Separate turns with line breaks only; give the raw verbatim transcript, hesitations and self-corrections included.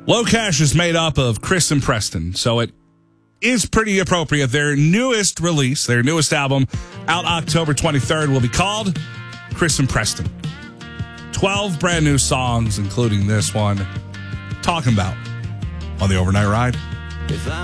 Low Cash is made up of Chris and Preston, so it is pretty appropriate. Their newest release, their newest album, out October twenty-third, will be called Chris and Preston. twelve brand new songs, including this one, talking about on the Overnight Ride.
If I